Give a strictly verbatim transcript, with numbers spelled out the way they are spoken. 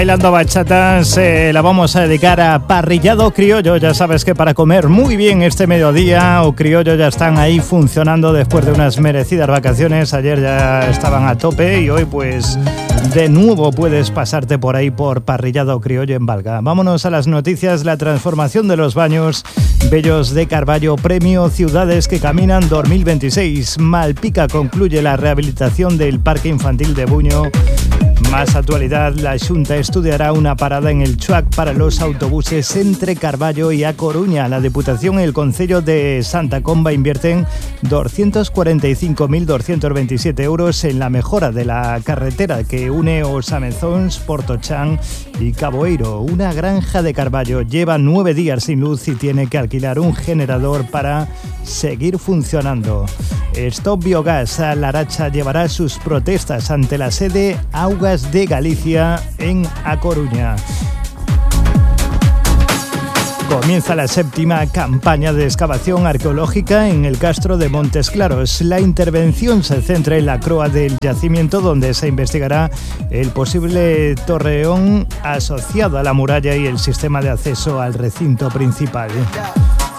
Bailando bachata se la vamos a dedicar a Parrillado Criollo. Ya sabes que para comer muy bien este mediodía o criollo ya están ahí funcionando después de unas merecidas vacaciones. Ayer ya estaban a tope y hoy pues de nuevo puedes pasarte por ahí por Parrillado Criollo en Valga. Vámonos a las noticias. La transformación de los baños Bellos de Carballo, premio Ciudades que Caminan dos mil veintiséis. Malpica concluye la rehabilitación del Parque Infantil de Buño. Más actualidad, la Xunta estudiará una parada en el Chuac para los autobuses entre Carballo y A Coruña. La Diputación y el Concello de Santa Comba invierten doscientos cuarenta y cinco mil doscientos veintisiete euros en la mejora de la carretera que une Osamezóns, Portochán y Caboeiro. Una granja de Carballo lleva nueve días sin luz y tiene que alquilar un generador para seguir funcionando. Stop Biogás, Laracha llevará sus protestas ante la sede Augas de Galicia en A Coruña. Comienza la séptima campaña de excavación arqueológica en el Castro de Montes Claros. La intervención se centra en la croa del yacimiento, donde se investigará el posible torreón asociado a la muralla y el sistema de acceso al recinto principal.